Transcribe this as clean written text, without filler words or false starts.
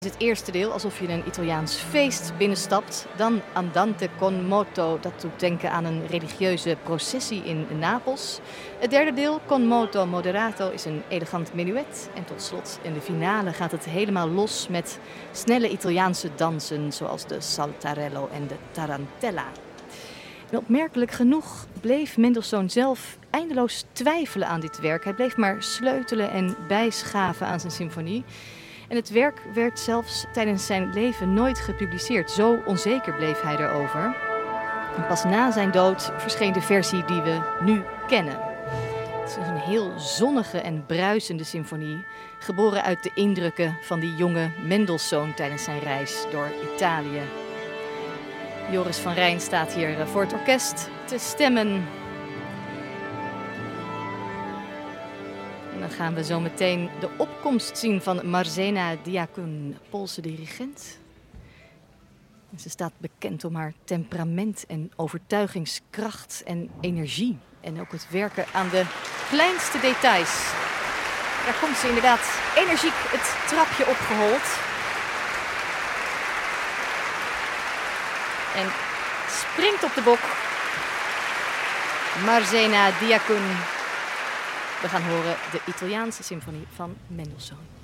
Het eerste deel, alsof je een Italiaans feest binnenstapt. Dan Andante con moto, dat doet denken aan een religieuze processie in Napels. Het derde deel, con moto moderato, is een elegant menuet. En tot slot, in de finale, gaat het helemaal los met snelle Italiaanse dansen, zoals de saltarello en de tarantella. En opmerkelijk genoeg bleef Mendelssohn zelf eindeloos twijfelen aan dit werk. Hij bleef maar sleutelen en bijschaven aan zijn symfonie. En het werk werd zelfs tijdens zijn leven nooit gepubliceerd. Zo onzeker bleef hij erover. En pas na zijn dood verscheen de versie die we nu kennen. Het is een heel zonnige en bruisende symfonie, geboren uit de indrukken van die jonge Mendelssohn tijdens zijn reis door Italië. Joris van Rijn staat hier voor het orkest te stemmen. En dan gaan we zo meteen de opkomst zien van Marzena Diacun, Poolse dirigent. En ze staat bekend om haar temperament en overtuigingskracht en energie. En ook het werken aan de kleinste details. Daar komt ze inderdaad energiek het trapje opgehold. En springt op de bok. Marzena Diacun. We gaan horen de Italiaanse symfonie van Mendelssohn.